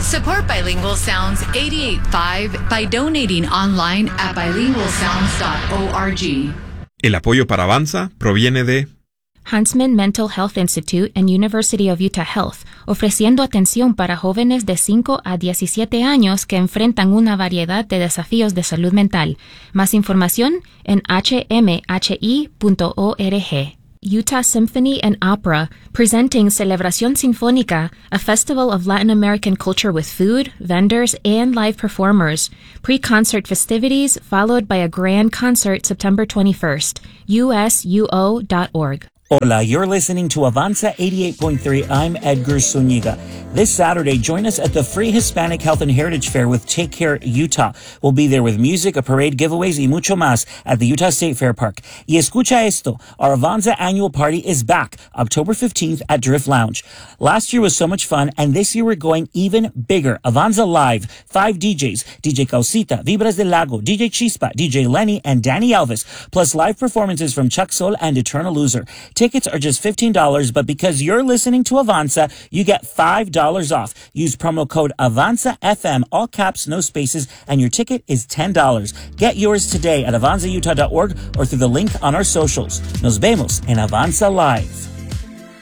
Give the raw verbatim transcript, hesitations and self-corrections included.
Support Bilingual Sounds eighty-eight point five by donating online at bilingual sounds dot org. El apoyo para Avanza proviene de Huntsman Mental Health Institute and University of Utah Health, ofreciendo atención para jóvenes de cinco a diecisiete años que enfrentan una variedad de desafíos de salud mental. Más información en h m h i punto org. Utah Symphony and Opera, presenting Celebración Sinfónica, a festival of Latin American culture with food, vendors, and live performers. Pre-concert festivities followed by a grand concert September twenty-first. u s u o dot org. Hola, you're listening to Avanza eighty-eight point three. I'm Edgar Zuniga. This Saturday, join us at the Free Hispanic Health and Heritage Fair with Take Care Utah. We'll be there with music, a parade, giveaways, y mucho más at the Utah State Fair Park. Y escucha esto, our Avanza annual party is back October fifteenth at Drift Lounge. Last year was so much fun, and this year we're going even bigger. Avanza Live, five D Js, D J Causita, Vibras del Lago, D J Chispa, D J Lenny, and Danny Elvis, plus live performances from Chuck Soul and Eternal Loser. Tickets are just fifteen dollars, but because you're listening to Avanza, you get five dollars off. Use promo code Avanza F M, all caps, no spaces, and your ticket is ten dollars. Get yours today at avanza utah dot org or through the link on our socials. Nos vemos en Avanza Live.